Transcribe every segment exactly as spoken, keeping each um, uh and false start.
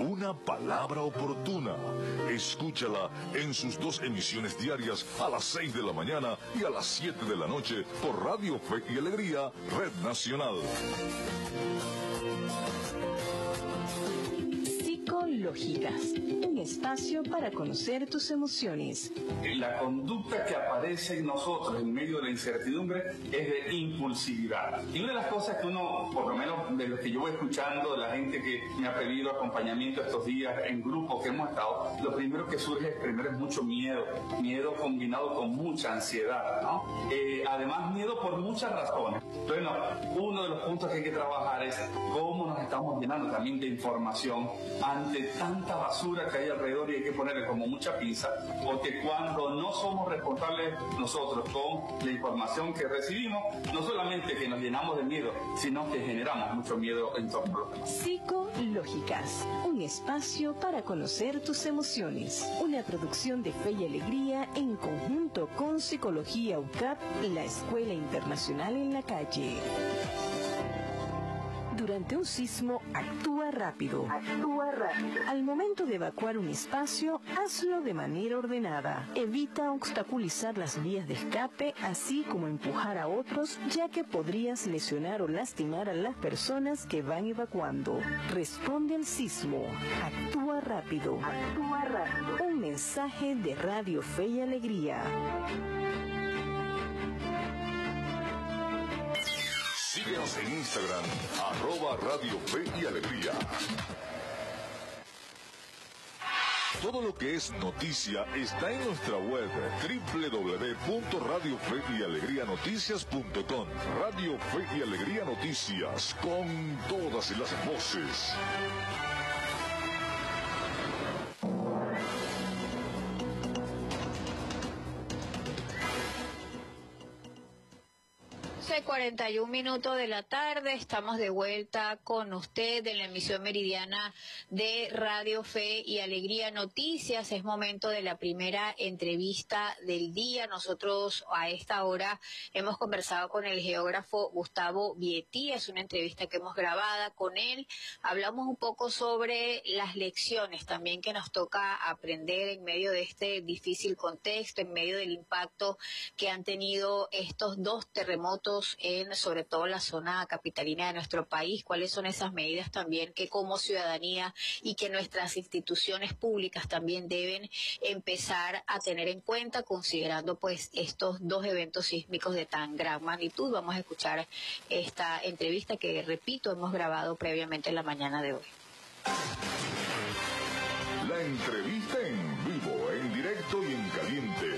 Una palabra oportuna. Escúchala en sus dos emisiones diarias a las seis de la mañana y a las siete de la noche por Radio Fe y Alegría, Red Nacional. Psicológicas, un espacio para conocer tus emociones. La conducta que aparece en nosotros en medio de la incertidumbre es de impulsividad. Y una de las cosas que uno, por lo menos de lo que yo voy escuchando, de la gente que me ha pedido acompañamiento estos días en grupos que hemos estado, lo primero que surge es, primero es mucho miedo, miedo combinado con mucha ansiedad, ¿no? Eh, además, miedo por muchas razones. Bueno, uno de los puntos que hay que trabajar es cómo nos estamos llenando también de información ante tanta basura que hay alrededor y hay que ponerle como mucha pinza, porque cuando no somos responsables nosotros con la información que recibimos, no solamente que nos llenamos de miedo, sino que generamos mucho miedo en torno a los demás. Psicológicas, un espacio para conocer tus emociones. Una producción de Fe y Alegría en conjunto con Psicología U C A P, la Escuela Internacional en la Calle. Durante un sismo, actúa rápido. Actúa rápido. Al momento de evacuar un espacio, hazlo de manera ordenada. Evita obstaculizar las vías de escape, así como empujar a otros, ya que podrías lesionar o lastimar a las personas que van evacuando. Responde al sismo. Actúa rápido. Actúa rápido. Un mensaje de Radio Fe y Alegría. Síguenos en Instagram, arroba Radio Fe y Alegría. Todo lo que es noticia está en nuestra web doble u doble u doble u punto radio fe y alegría noticias punto com. Radio Fe y Alegría Noticias, con todas las voces. cuarenta y un minutos de la tarde, estamos de vuelta con usted en la emisión meridiana de Radio Fe y Alegría Noticias. Es momento de la primera entrevista del día. Nosotros a esta hora hemos conversado con el geógrafo Gustavo Vietía. Es una entrevista que hemos grabado con él. Hablamos un poco sobre las lecciones también que nos toca aprender en medio de este difícil contexto, en medio del impacto que han tenido estos dos terremotos en sobre todo la zona capitalina de nuestro país. Cuáles son esas medidas también que como ciudadanía y que nuestras instituciones públicas también deben empezar a tener en cuenta, considerando pues estos dos eventos sísmicos de tan gran magnitud. Vamos a escuchar esta entrevista que, repito, hemos grabado previamente en la mañana de hoy. La entrevista en vivo, en directo y en caliente.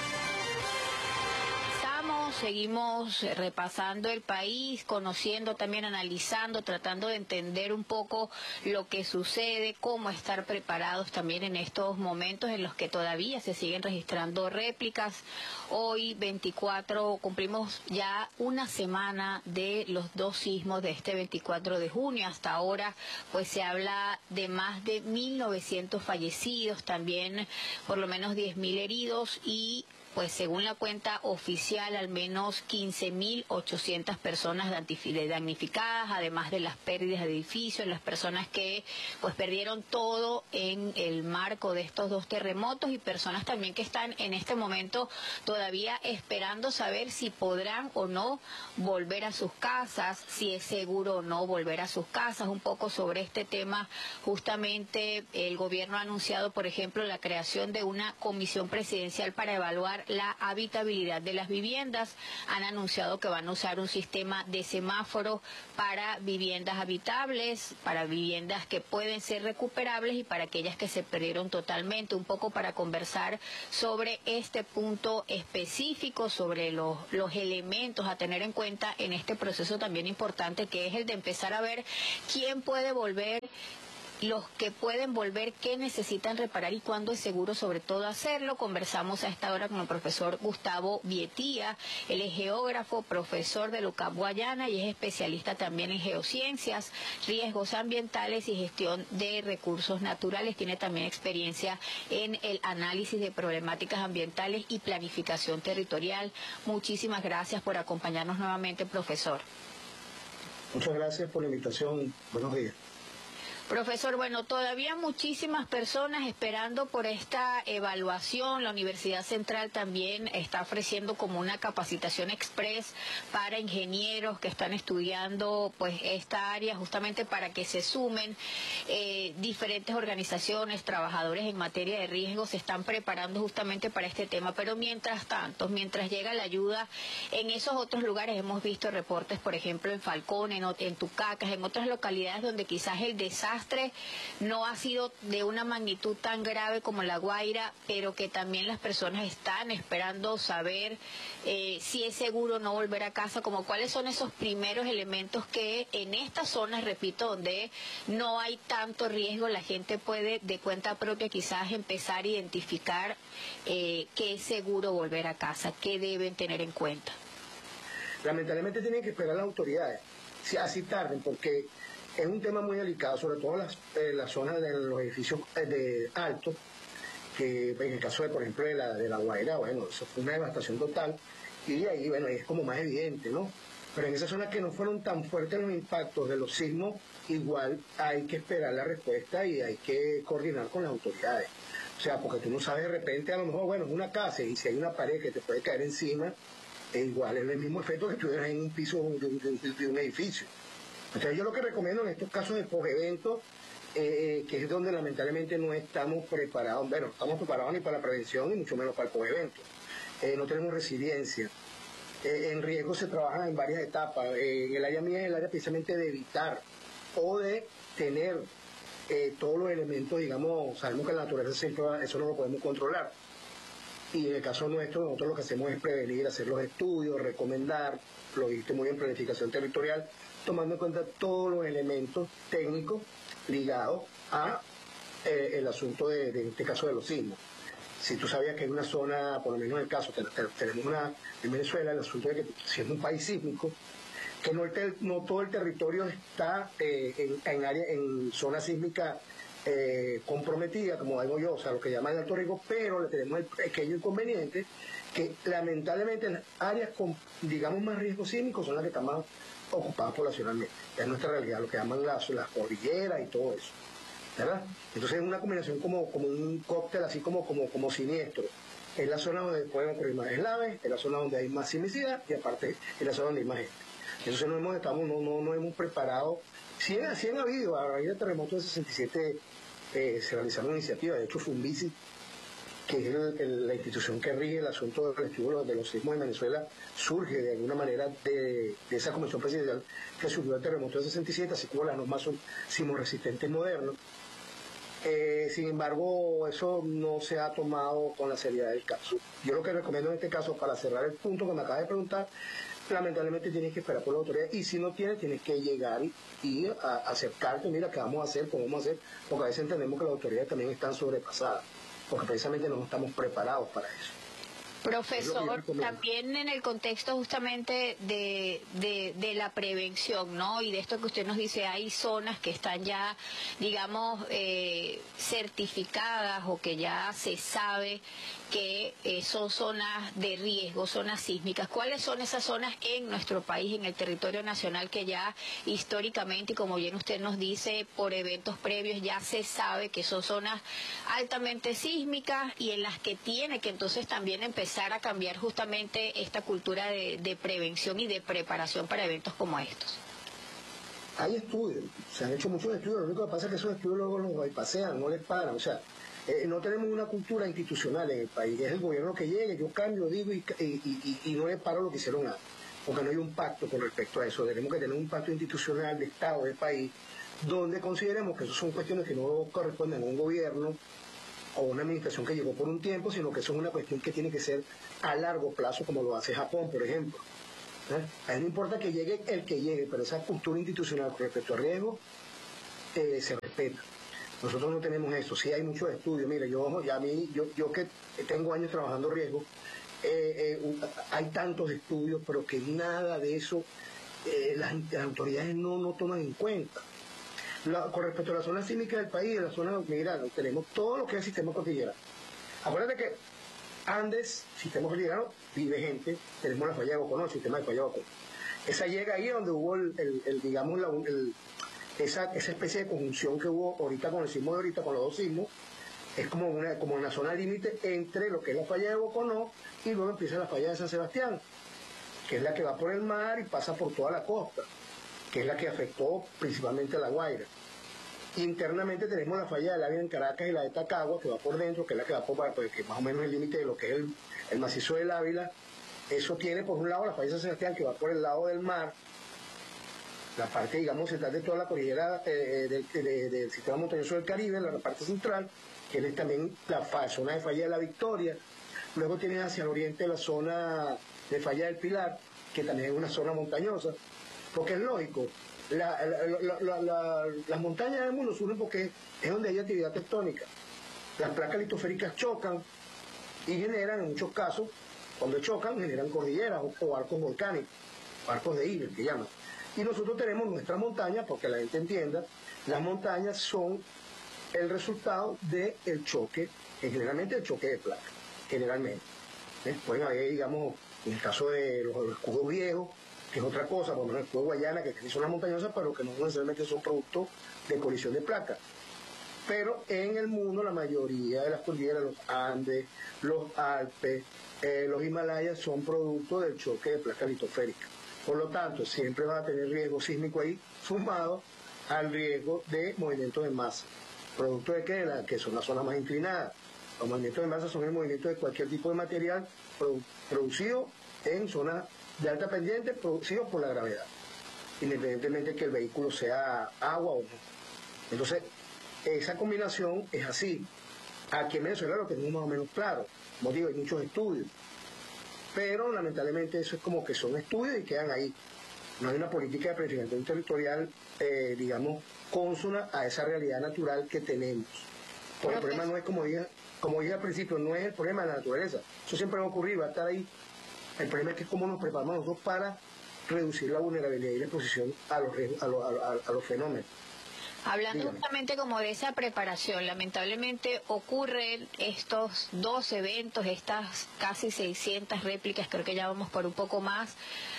Seguimos repasando el país, conociendo, también analizando, tratando de entender un poco lo que sucede, cómo estar preparados también en estos momentos en los que todavía se siguen registrando réplicas. Hoy, veinticuatro, cumplimos ya una semana de los dos sismos de este veinticuatro de junio. Hasta ahora, pues se habla de más de mil novecientos fallecidos, también por lo menos diez mil heridos y pues según la cuenta oficial, al menos quince mil ochocientas personas damnificadas, además de las pérdidas de edificios, las personas que pues perdieron todo en el marco de estos dos terremotos y personas también que están en este momento todavía esperando saber si podrán o no volver a sus casas, si es seguro o no volver a sus casas. Un poco sobre este tema, justamente el gobierno ha anunciado, por ejemplo, la creación de una comisión presidencial para evaluar la habitabilidad de las viviendas. Han anunciado que van a usar un sistema de semáforo para viviendas habitables, para viviendas que pueden ser recuperables y para aquellas que se perdieron totalmente. Un poco para conversar sobre este punto específico, sobre los, los elementos a tener en cuenta en este proceso también importante, que es el de empezar a ver quién puede volver, los que pueden volver, qué necesitan reparar y cuándo es seguro sobre todo hacerlo. Conversamos a esta hora con el profesor Gustavo Vietía. Él es geógrafo, profesor de la U C A P Guayana y es especialista también en geociencias, riesgos ambientales y gestión de recursos naturales. Tiene también experiencia en el análisis de problemáticas ambientales y planificación territorial. Muchísimas gracias por acompañarnos nuevamente, profesor. Muchas gracias por la invitación. Buenos días. Profesor, bueno, todavía muchísimas personas esperando por esta evaluación. La Universidad Central también está ofreciendo como una capacitación express para ingenieros que están estudiando pues esta área, justamente para que se sumen. Eh, diferentes organizaciones, trabajadores en materia de riesgo se están preparando justamente para este tema. Pero mientras tanto, mientras llega la ayuda en esos otros lugares, hemos visto reportes, por ejemplo, en Falcón, en, en Tucacas, en otras localidades donde quizás el desastre no ha sido de una magnitud tan grave como La Guaira, pero que también las personas están esperando saber eh, si es seguro no volver a casa, como cuáles son esos primeros elementos que en estas zonas, repito, donde no hay tanto riesgo, la gente puede de cuenta propia quizás empezar a identificar eh, que es seguro volver a casa, qué deben tener en cuenta. Lamentablemente tienen que esperar las autoridades, si así tarden, porque es un tema muy delicado, sobre todo las, eh, las zonas de los edificios eh, de altos, que en el caso de, por ejemplo, de la, de la Guaira, bueno, eso fue una devastación total, y ahí, bueno, es como más evidente, ¿no? Pero en esas zonas que no fueron tan fuertes los impactos de los sismos, igual hay que esperar la respuesta y hay que coordinar con las autoridades. O sea, porque tú no sabes de repente, a lo mejor, bueno, es una casa, y si hay una pared que te puede caer encima, es igual, es el mismo efecto que estuvieras en un piso de un, de, de un edificio. Entonces yo lo que recomiendo en estos casos de post-eventos, eh, que es donde lamentablemente no estamos preparados, bueno, no estamos preparados ni para la prevención, ni mucho menos para el post-evento. Eh, no tenemos resiliencia. Eh, en riesgo se trabaja en varias etapas. Eh, en el área mía es el área precisamente de evitar o de tener eh, todos los elementos, digamos, sabemos que en la naturaleza siempre eso no lo podemos controlar. Y en el caso nuestro, nosotros lo que hacemos es prevenir, hacer los estudios, recomendar, lo dijiste muy bien, planificación territorial, tomando en cuenta todos los elementos técnicos ligados a eh, el asunto de, de este caso de los sismos. Si tú sabías que hay una zona, por lo menos en el caso, tenemos una en Venezuela, el asunto de que si es un país sísmico, que no, el, no todo el territorio está eh, en, en, área, en zona sísmica eh, comprometida, como digo yo, o sea, lo que llaman alto riesgo, pero le tenemos el pequeño inconveniente que lamentablemente las áreas con, digamos, más riesgo sísmico son las que están más ocupadas poblacionalmente. Es nuestra realidad, lo que llaman las, las cordilleras y todo eso, ¿verdad? Entonces es una combinación como, como un cóctel así como, como, como siniestro. Es la zona donde pueden ocurrir más eslaves, es la zona donde hay más sismicidad y aparte es la zona donde hay más gente. Entonces no hemos, estamos, no, no, no hemos preparado. Sí, sí han habido, a raíz del terremoto del sesenta y siete eh, se realizaron iniciativas, de hecho FUNVISI, que es el, el, la institución que rige el asunto del estudio de los sismos en Venezuela, surge de alguna manera de, de esa comisión presidencial que surgió del terremoto del sesenta y siete, así como las normas son sismorresistentes modernos. Eh, sin embargo, eso no se ha tomado con la seriedad del caso. Yo lo que recomiendo en este caso, para cerrar el punto que me acaba de preguntar, lamentablemente tienes que esperar por la autoridad, y si no tienes, tienes que llegar y, y a, acercarte, mira qué vamos a hacer, cómo vamos a hacer, porque a veces entendemos que las autoridades también están sobrepasadas, porque precisamente no estamos preparados para eso. Profesor, también en el contexto justamente de, de, de la prevención, ¿no? Y de esto que usted nos dice, hay zonas que están ya, digamos, eh, certificadas o que ya se sabe que eh, son zonas de riesgo, zonas sísmicas. ¿Cuáles son esas zonas en nuestro país, en el territorio nacional, que ya históricamente, y como bien usted nos dice, por eventos previos ya se sabe que son zonas altamente sísmicas y en las que tiene que entonces también empezar a cambiar justamente esta cultura de, de prevención y de preparación para eventos como estos? Hay estudios, se han hecho muchos estudios, lo único que pasa es que esos estudios luego los bypasean, no les paran, o sea, Eh, no tenemos una cultura institucional en el país. Es el gobierno que llegue, yo cambio, digo y, y, y, y no le paro lo que hicieron antes, porque no hay un pacto con respecto a eso. Tenemos que tener un pacto institucional de Estado, del país, donde consideremos que eso son cuestiones que no corresponden a un gobierno o una administración que llegó por un tiempo, sino que eso es una cuestión que tiene que ser a largo plazo, como lo hace Japón, por ejemplo. ¿Eh? A él no importa que llegue el que llegue, pero esa cultura institucional con respecto a riesgo eh, se respeta. Nosotros no tenemos eso, sí hay muchos estudios. Mire, yo, ya a mí, yo, yo que tengo años trabajando riesgo, eh, eh, hay tantos estudios, pero que nada de eso eh, las, las autoridades no, no toman en cuenta. La, con respecto a la zona sísmica del país, la zona, mira, tenemos todo lo que es el sistema cordillerano. Acuérdate que Andes, sistema cordillerano, vive gente, tenemos la falla de Boconó, el sistema de falla de Boconó. Esa llega ahí donde hubo el, el, el digamos, la, el, esa, esa especie de conjunción que hubo ahorita con el sismo de ahorita, con los dos sismos, es como una, como una zona límite entre lo que es la falla de Boconó y luego empieza la falla de San Sebastián, que es la que va por el mar y pasa por toda la costa, que es la que afectó principalmente a La Guaira. Internamente tenemos la falla del Ávila en Caracas y la de Tacagua, que va por dentro, que es la que va por, pues, que más o menos el límite de lo que es el, el macizo del Ávila. Eso tiene por un lado la falla de San Sebastián, que va por el lado del mar, la parte, digamos, central de toda la cordillera eh, del, de, del sistema montañoso del Caribe, la parte central, que es también la zona de falla de la Victoria. Luego tiene hacia el oriente la zona de falla del Pilar, que también es una zona montañosa, porque es lógico, la, la, la, la, la, las montañas del mundo surgen porque es donde hay actividad tectónica. Las placas litosféricas chocan y generan, en muchos casos, cuando chocan, generan cordilleras o, o arcos volcánicos, arcos de Hilbert que llaman. Y nosotros tenemos nuestras montañas, porque la gente entienda, las montañas son el resultado del choque, generalmente el choque de placas, generalmente. ¿Eh? Pueden haber, digamos, en el caso de los, los escudos viejos, que es otra cosa, por lo menos el escudo Guayana, que son las montañosas, pero que no necesariamente son producto de colisión de placas. Pero en el mundo la mayoría de las cordilleras, los Andes, los Alpes, eh, los Himalayas, son producto del choque de placas litosféricas. Por lo tanto, siempre va a tener riesgo sísmico ahí, sumado al riesgo de movimientos de masa. ¿Producto de qué? La, que son las zonas más inclinadas. Los movimientos de masa son el movimiento de cualquier tipo de material produ producido en zonas de alta pendiente, producido por la gravedad, independientemente de que el vehículo sea agua o no. Entonces, esa combinación es así. Aquí en Venezuela lo tenemos más o menos claro. Como digo, hay muchos estudios. Pero lamentablemente eso es como que son estudios y quedan ahí. No hay una política de planificación territorial, eh, digamos, consona a esa realidad natural que tenemos. Porque el problema no es, como dije, como dije al principio, no es el problema de la naturaleza. Eso siempre va a ocurrir, va a estar ahí. El problema es que cómo nos preparamos nosotros para reducir la vulnerabilidad y la exposición a los, a los, a, a los fenómenos. Hablando Dígame. Justamente como de esa preparación, lamentablemente ocurren estos dos eventos, estas casi seiscientas réplicas, creo que ya vamos por un poco más,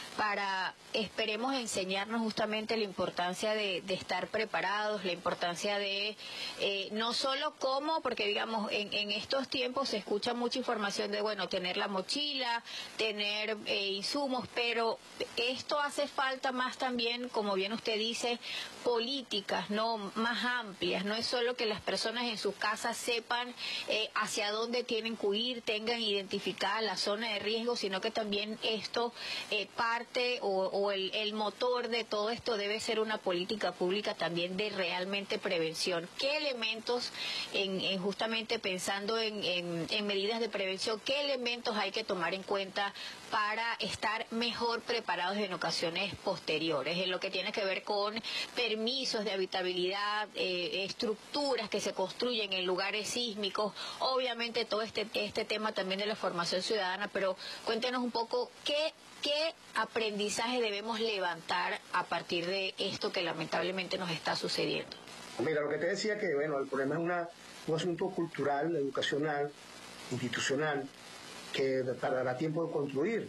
para, esperemos, enseñarnos justamente la importancia de, de estar preparados, la importancia de, eh, no solo cómo, porque digamos, en, en estos tiempos se escucha mucha información de, bueno, tener la mochila, tener eh, insumos, pero esto hace falta más también, como bien usted dice, políticas, ¿no?, más amplias. No es solo que las personas en sus casas sepan eh, hacia dónde tienen que huir, tengan identificada la zona de riesgo, sino que también esto eh, parte o, o el, el motor de todo esto debe ser una política pública también de realmente prevención. ¿Qué elementos, en, en justamente pensando en, en, en medidas de prevención, qué elementos hay que tomar en cuenta para estar mejor preparados en ocasiones posteriores, en lo que tiene que ver con permisos de habitabilidad, eh, estructuras que se construyen en lugares sísmicos, obviamente todo este, este tema también de la formación ciudadana, pero cuéntenos un poco qué, qué aprendizaje debemos levantar a partir de esto que lamentablemente nos está sucediendo. Mira, lo que te decía que, bueno, el problema es una, un asunto cultural, educacional, institucional, que tardará tiempo en construir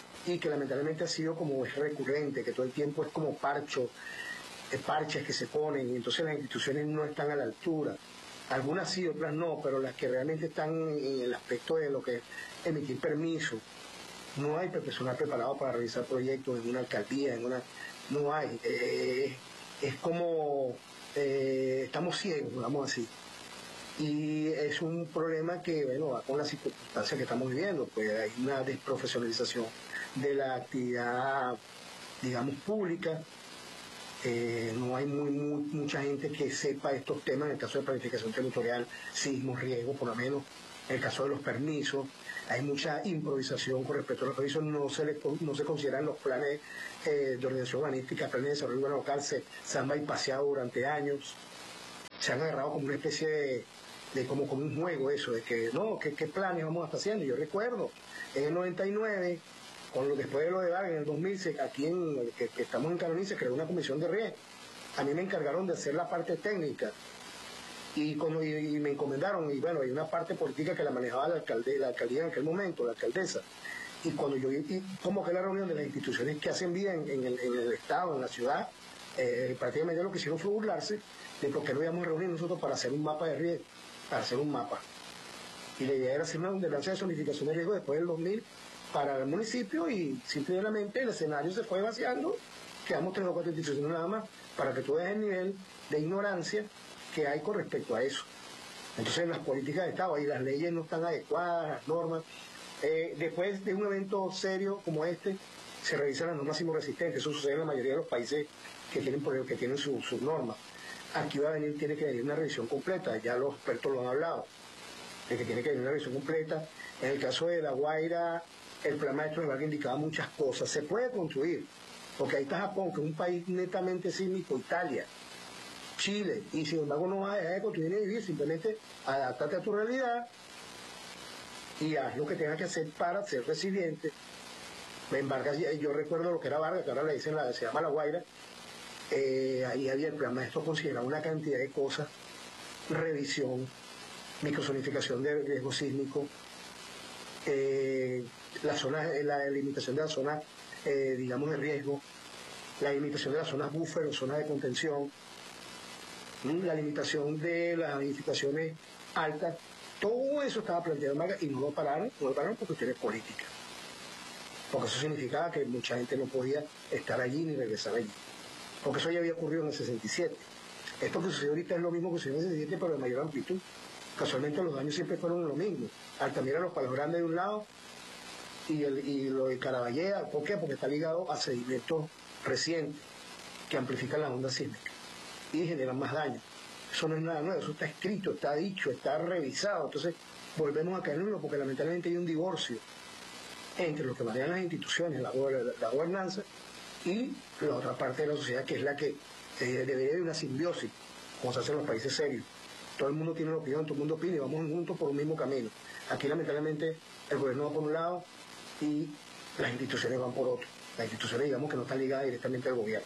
y que lamentablemente ha sido como es recurrente, que todo el tiempo es como parcho, eh, parches que se ponen y entonces las instituciones no están a la altura. Algunas sí, otras no, pero las que realmente están en el aspecto de lo que es emitir permiso, no hay personal preparado para realizar proyectos en una alcaldía, en una no hay. Eh, es como eh, estamos ciegos, digamos así. Y es un problema que, bueno, va con las circunstancias que estamos viviendo, pues hay una desprofesionalización de la actividad, digamos, pública, eh, no hay muy, muy, mucha gente que sepa estos temas, en el caso de planificación territorial, sismos, riesgos, por lo menos, en el caso de los permisos, hay mucha improvisación con respecto a los permisos, no se, les, no se consideran los planes eh, de organización urbanística, planes de desarrollo urbano local, se, se han bypaseado durante años, se han agarrado como una especie de de como, como un juego eso, de que no, ¿qué, qué planes vamos a estar haciendo? Yo recuerdo, en el noventa y nueve, con lo, después de lo de Vargas, en el dos mil, aquí en, que, que estamos en Caroní, se creó una comisión de riesgo. A mí me encargaron de hacer la parte técnica y, con, y, y me encomendaron, y bueno, hay una parte política que la manejaba la, alcalde, la alcaldía en aquel momento, la alcaldesa. Y cuando yo vi como que la reunión de las instituciones que hacen bien en el, en el Estado, en la ciudad, eh, prácticamente lo que hicieron fue burlarse de por qué no íbamos a reunir nosotros para hacer un mapa de riesgo, para hacer un mapa. Y la idea era hacer una ordenanza de zonificación de riesgo después del dos mil para el municipio y simplemente el escenario se fue vaciando, quedamos tres o cuatro instituciones nada más, para que tú veas el nivel de ignorancia que hay con respecto a eso. Entonces las políticas de Estado y las leyes no están adecuadas, las normas. Eh, después de un evento serio como este, se revisan las normas sismorresistentes. Eso sucede en la mayoría de los países que tienen, que tienen sus su normas. Aquí va a venir, tiene que venir una revisión completa, ya los expertos lo han hablado, de que tiene que venir una revisión completa. En el caso de La Guaira, el plan maestro de Vargas indicaba muchas cosas. Se puede construir, porque ahí está Japón, que es un país netamente sísmico, Italia, Chile, y sin embargo no vas a dejar de construir ni vivir, simplemente adáptate a tu realidad y haz lo que tengas que hacer para ser resiliente. En Vargas, yo recuerdo lo que era Vargas, que ahora le dicen, la, se llama La Guaira, eh, ahí había el plan maestro consideraba una cantidad de cosas, revisión, microzonificación de riesgo sísmico, eh, la zona, la delimitación de la zona, eh, digamos, de riesgo, la limitación de las zonas buffer o zonas de contención, la limitación de las edificaciones altas, todo eso estaba planteado en Vargas y no lo pararon, no lo pararon por cuestiones políticas. Porque eso significaba que mucha gente no podía estar allí ni regresar allí. Porque eso ya había ocurrido en el sesenta y siete. Esto que sucedió ahorita es lo mismo que sucedió en el sesenta y siete, pero de mayor amplitud. Casualmente los daños siempre fueron lo mismo. Altamira, Los Palos Grandes de un lado y, el, y lo de Caraballeda. ¿Por qué? Porque está ligado a sedimentos recientes que amplifican las ondas sísmicas y generan más daño. Eso no es nada nuevo, eso está escrito, está dicho, está revisado. Entonces volvemos a caer en lo porque lamentablemente hay un divorcio entre los que manejan las instituciones, la, la gobernanza y la otra parte de la sociedad, que es la que eh, debería de una simbiosis, como se hace en los países serios. Todo el mundo tiene una opinión, todo el mundo opina y vamos juntos por un mismo camino. Aquí lamentablemente el gobierno va por un lado y las instituciones van por otro. Las instituciones, digamos, que no están ligadas directamente al gobierno.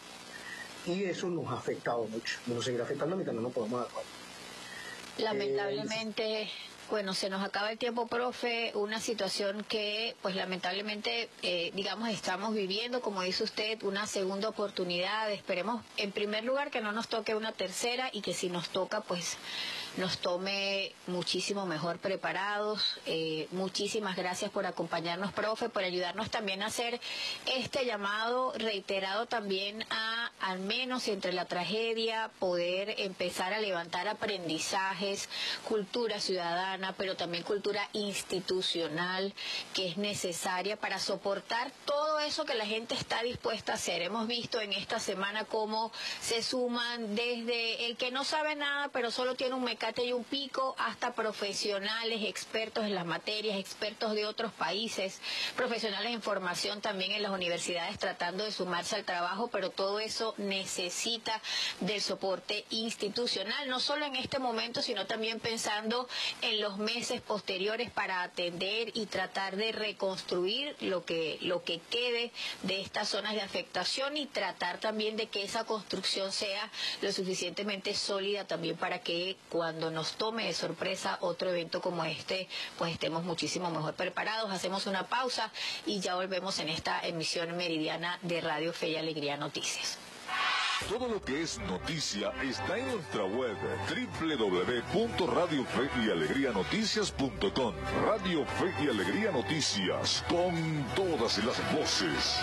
Y eso nos ha afectado mucho. Nos seguirá afectando mientras no nos podamos dar cuenta. Lamentablemente... Eh, Bueno, se nos acaba el tiempo, profe, una situación que, pues lamentablemente, eh, digamos, estamos viviendo, como dice usted, una segunda oportunidad. Esperemos, en primer lugar, que no nos toque una tercera y que si nos toca, pues nos tome muchísimo mejor preparados. Eh, muchísimas gracias por acompañarnos, profe, por ayudarnos también a hacer este llamado reiterado también a, al menos entre la tragedia, poder empezar a levantar aprendizajes, cultura ciudadana, pero también cultura institucional que es necesaria para soportar todo eso que la gente está dispuesta a hacer. Hemos visto en esta semana cómo se suman desde el que no sabe nada, pero solo tiene un mecate y un pico, hasta profesionales, expertos en las materias, expertos de otros países, profesionales en formación también en las universidades tratando de sumarse al trabajo, pero todo eso necesita del soporte institucional, no solo en este momento, sino también pensando en los meses posteriores para atender y tratar de reconstruir lo que, lo que quede de estas zonas de afectación y tratar también de que esa construcción sea lo suficientemente sólida también para que cuando nos tome de sorpresa otro evento como este, pues estemos muchísimo mejor preparados. Hacemos una pausa y ya volvemos en esta emisión meridiana de Radio Fe y Alegría Noticias. Todo lo que es noticia está en nuestra web doble u doble u doble u punto radio fe y alegría noticias punto com. Radio Fe y Alegría Noticias, con todas las voces.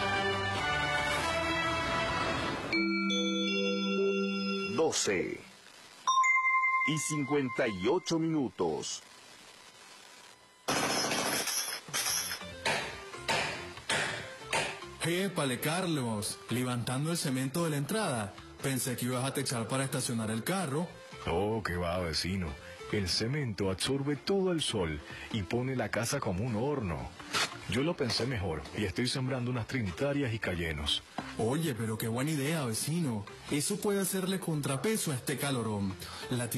doce y cincuenta y ocho minutos. Épale, Carlos, levantando el cemento de la entrada. Pensé que ibas a techar para estacionar el carro. Oh, qué va, vecino. El cemento absorbe todo el sol y pone la casa como un horno. Yo lo pensé mejor y estoy sembrando unas trinitarias y cayenos. Oye, pero qué buena idea, vecino. Eso puede hacerle contrapeso a este calorón. La